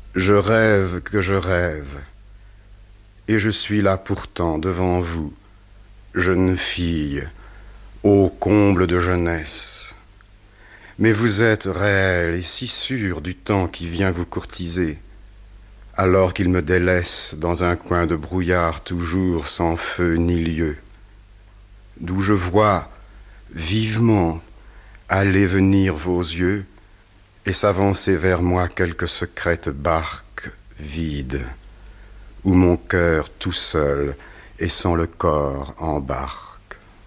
Je rêve que je rêve, et je suis là pourtant devant vous, jeune fille, ô comble de jeunesse. Mais vous êtes réelle et si sûre du temps qui vient vous courtiser, alors qu'il me délaisse dans un coin de brouillard toujours sans feu ni lieu, d'où je vois vivement aller venir vos yeux et s'avancer vers moi quelque secrète barque vide, où mon cœur tout seul et sans le corps embarque.